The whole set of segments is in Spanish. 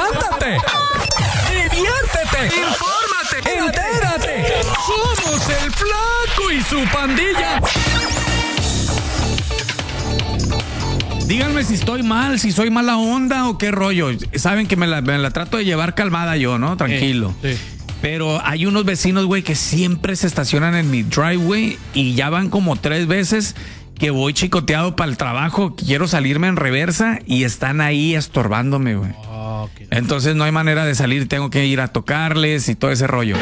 Despiértate. Diviértete. Infórmate. Entérate. Somos el Flaco y su pandilla. Díganme si estoy mal, si soy mala onda o qué rollo. Saben que me la trato de llevar calmada yo, ¿no? Tranquilo. Sí. Pero hay unos vecinos, güey, que siempre se estacionan en mi driveway y ya van como 3 veces que voy chicoteado para el trabajo, quiero salirme en reversa y están ahí estorbándome, güey. Okay. Entonces no hay manera de salir, tengo que ir a tocarles y todo ese rollo.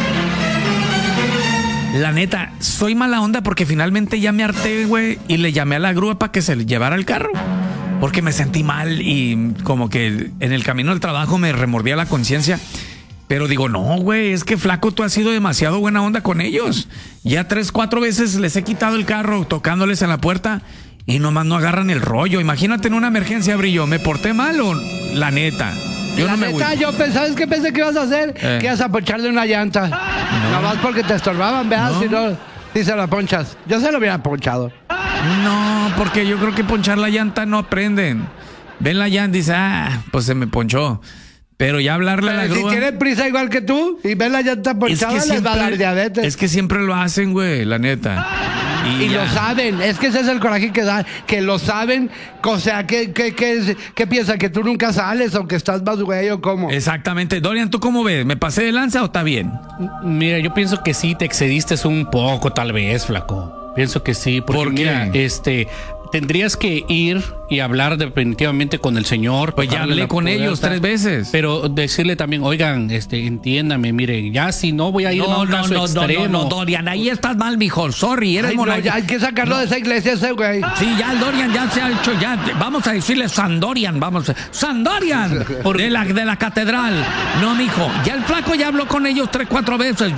La neta, soy mala onda porque finalmente ya me harté, güey, y le llamé a la grúa para que se llevara el carro. Porque me sentí mal y como que en el camino al trabajo me remordía la conciencia. Pero digo, no, güey, es que Flaco, tú has sido demasiado buena onda con ellos. Ya 3, 4 veces les he quitado el carro tocándoles en la puerta y nomás no agarran el rollo. Imagínate en una emergencia, Brillo, ¿me porté mal o la neta? Yo la no neta, me voy. ¿sabes qué pensé que ibas a hacer? Que ibas a poncharle una llanta. No. Nomás porque te estorbaban, ¿verdad? No. Si no, si se la ponchas. Yo se lo hubiera ponchado. No, porque yo creo que ponchar la llanta no aprenden. Ven la llanta y dice, pues se me ponchó. Pero ya hablarle a la grúa. Si tienen prisa igual que tú y ven la llanta ponchada, les va a dar diabetes. Es que siempre lo hacen, güey, la neta. Y lo saben, es que ese es el coraje que da, que lo saben, o sea, ¿qué piensan? ¿Que tú nunca sales o que estás más güey o cómo? Exactamente. Dorian, ¿tú cómo ves? ¿Me pasé de lanza o está bien? Mira, yo pienso que sí, te excediste un poco, tal vez, Flaco. Pienso que sí, porque ¿por qué? Mira, tendrías que ir y hablar definitivamente con el señor. Pues ya hablé con ellos 3 veces. Pero decirle también, oigan, entiéndame, miren, ya si no voy a ir a un caso extremo. No, Dorian, ahí estás mal, mijo. Sorry, eres ya hay que sacarlo de esa iglesia ese güey. Sí, ya el Dorian ya se ha hecho, ya vamos a decirle Sandorian, Sandorian de la catedral. No, mijo, ya el Flaco ya habló con ellos 3, 4 veces.